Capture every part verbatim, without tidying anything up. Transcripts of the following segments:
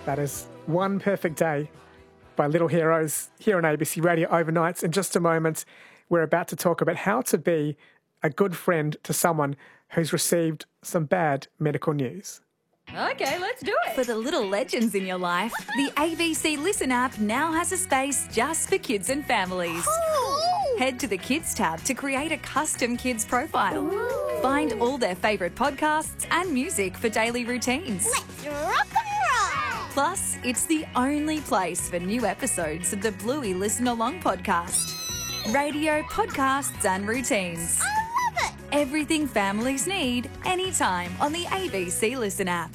That is One Perfect Day by Little Heroes here on A B C Radio Overnights. In just a moment, we're about to talk about how to be a good friend to someone who's received some bad medical news. Okay, let's do it. For the little legends in your life, the A B C Listen app now has a space just for kids and families. Ooh. Head to the Kids tab to create a custom kids profile. Ooh. Find all their favourite podcasts and music for daily routines. Let's rock and roll. Plus, it's the only place for new episodes of the Bluey Listen Along podcast. Radio, podcasts and routines. I love it. Everything families need, anytime on the A B C Listen app.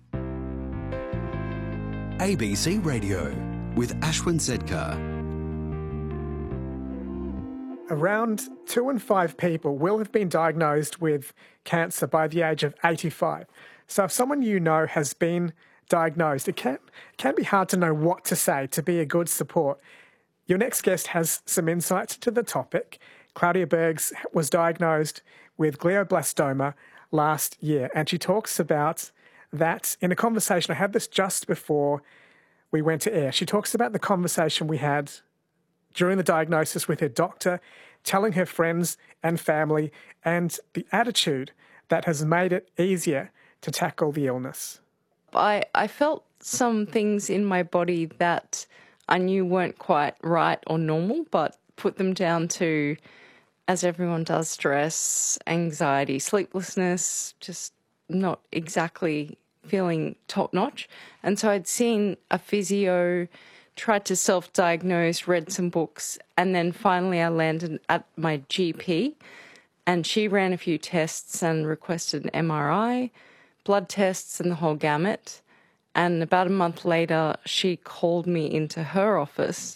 A B C Radio with Ashwin Sedkar. Around two in five people will have been diagnosed with cancer by the age of eighty-five. So if someone you know has been diagnosed, it can, it can be hard to know what to say to be a good support. Your next guest has some insights to the topic. Claudia Bergs was diagnosed with glioblastoma last year, and she talks about that in a conversation. I had this just before we went to air. She talks about the conversation we had during the diagnosis with her doctor, telling her friends and family, and the attitude that has made it easier to tackle the illness. I, I felt some things in my body that I knew weren't quite right or normal, but put them down to, as everyone does, stress, anxiety, sleeplessness, just not exactly feeling top-notch. And so I'd seen a physio, tried to self-diagnose, read some books, and then finally I landed at my G P, and she ran a few tests and requested an M R I, blood tests and the whole gamut. And about a month later, she called me into her office,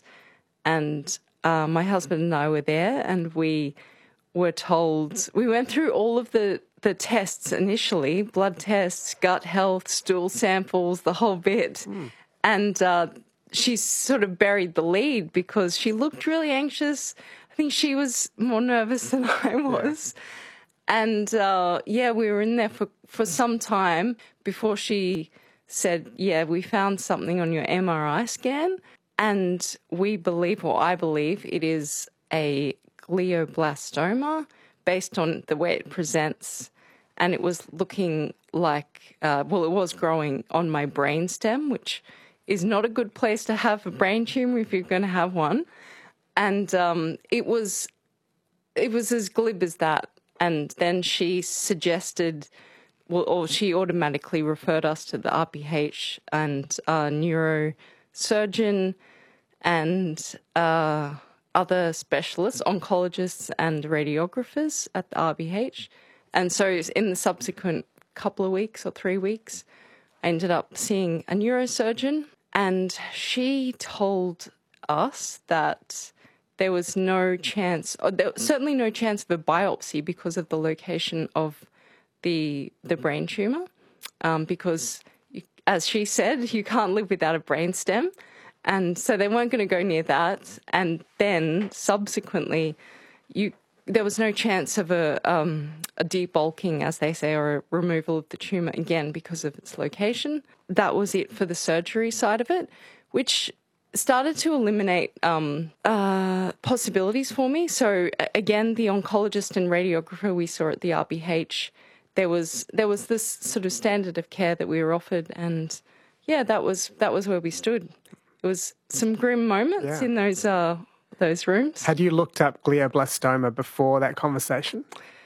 and uh, my husband and I were there, and we were told, we went through all of the, the tests initially, blood tests, gut health, stool samples, the whole bit. Mm. And uh, she sort of buried the lead because she looked really anxious. I think she was more nervous than I was. Yeah. And, uh, yeah, we were in there for, for some time before she said, yeah, we found something on your M R I scan, and we believe, or I believe, it is a glioblastoma based on the way it presents. And it was looking like, uh, well, it was growing on my brainstem, which is not a good place to have a brain tumour if you're going to have one. And um, it was, it was as glib as that. And then she suggested, well, or she automatically referred us to the R P H and a neurosurgeon and uh, other specialists, oncologists and radiographers at the R P H. And so in the subsequent couple of weeks or three weeks, I ended up seeing a neurosurgeon, and she told us that there was no chance, or there was certainly no chance of a biopsy because of the location of the the brain tumour, um, because, you, as she said, you can't live without a brainstem, and so they weren't going to go near that. And then subsequently, you there was no chance of a um, a debulking, as they say, or a removal of the tumour again because of its location. That was it for the surgery side of it, which started to eliminate um, uh, possibilities for me. So again, the oncologist and radiographer we saw at the R B H, there was there was this sort of standard of care that we were offered, and yeah, that was that was where we stood. It was some grim moments yeah. in those uh, those rooms. Had you looked up glioblastoma before that conversation?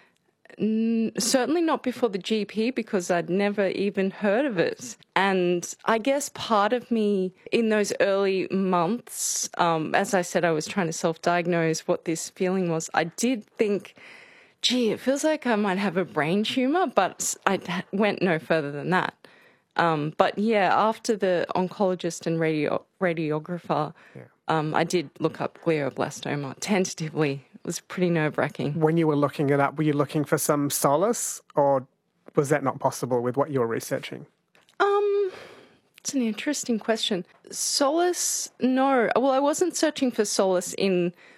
Mm, certainly not before the G P, because I'd never even heard of it. And I guess part of me in those early months, um, as I said, I was trying to self-diagnose what this feeling was. I did think, gee, it feels like I might have a brain tumour, but I went no further than that. Um, but yeah, after the oncologist and radio, radiographer, yeah. um, I did look up glioblastoma tentatively. It was pretty nerve-wracking. When you were looking it up, were you looking for some solace, or was that not possible with what you were researching? Um, it's an interesting question. Solace, no. Well, I wasn't searching for solace in